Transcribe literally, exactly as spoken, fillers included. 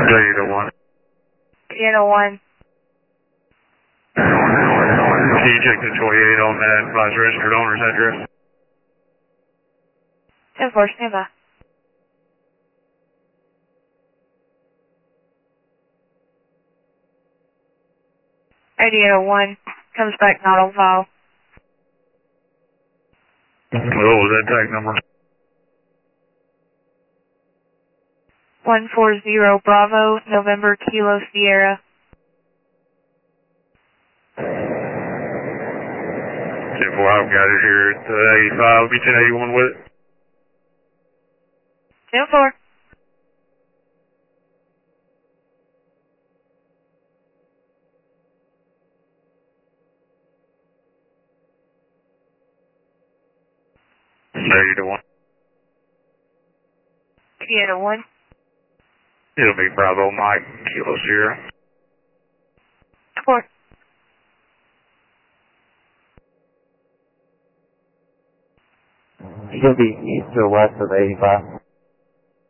eight oh one. eight oh one. Can you check the twenty-eight on that vice registered owner's address? ten four, stand by. eighty-eight oh one comes back not on file. What was that tag number? one four zero Bravo, November, Kilo, Sierra. ten four, I've got it here at uh, eighty-five. Be ten eighty-one with it. ten four. eight oh one. eight oh one. It'll be Bravo, Mike, Kilo, Sierra. four. Should be east or west of eighty-five.